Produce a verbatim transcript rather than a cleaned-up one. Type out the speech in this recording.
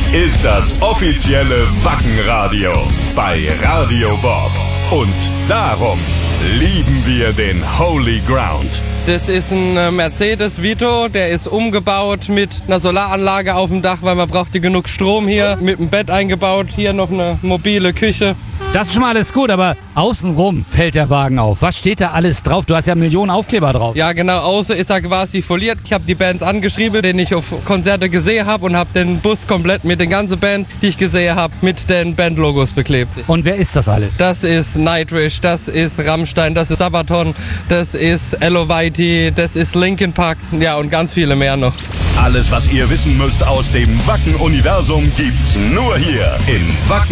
ist das offizielle Wackenradio bei Radio Bob. Und darum lieben wir den Holy Ground. Das ist ein Mercedes Vito, der ist umgebaut mit einer Solaranlage auf dem Dach, weil man brauchte genug Strom hier, mit einem Bett eingebaut, hier noch eine mobile Küche. Das ist schon mal alles gut, aber außenrum fällt der Wagen auf. Was steht da alles drauf? Du hast ja Millionen Aufkleber drauf. Ja genau, außen ist er quasi foliert. Ich habe die Bands angeschrieben, den ich auf Konzerte gesehen habe und habe den Bus komplett mit den ganzen Bands, die ich gesehen habe, mit den Bandlogos beklebt. Und wer ist das alles? Das ist Nightwish, das ist Rammstein, das ist Sabaton, das ist Eluveitie, das ist Linkin Park, ja und ganz viele mehr noch. Alles, was ihr wissen müsst aus dem Wacken-Universum, gibt's nur hier in Wacken.